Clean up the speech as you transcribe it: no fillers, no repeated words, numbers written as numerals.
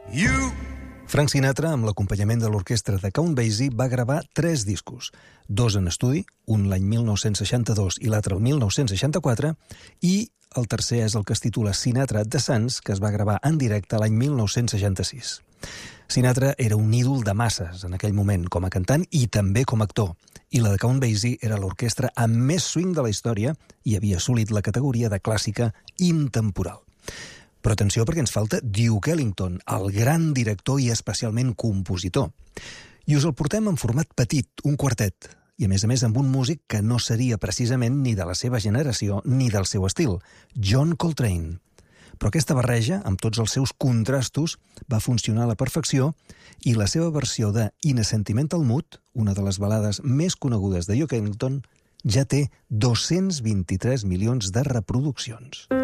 Frank Sinatra, amb l'acompanyament de l'orquestra de Count Basie, va gravar 3 discos, 2 en estudi, un l'any 1962 i l'altre el 1964, i el tercer és el que es titula Sinatra at the Sands, que es va gravar en directe l'any 1966. Sinatra era un ídol de masses en aquell moment, com a cantant i també com a actor, i la de Count Basie era l'orquestra amb més swing de la història i havia assolit la categoria de clàssica intemporal. Però atenció, perquè ens falta Duke Ellington, el gran director i especialment compositor. I us el portem en format petit, un quartet, i a més amb un músic que no seria precisament ni de la seva generació ni del seu estil, John Coltrane. Però aquesta barreja, amb tots els seus contrastos, va funcionar a la perfecció i la seva versió de In a Sentimental Mood, una de les balades més conegudes de Duke Ellington, ja té 223 milions de reproduccions.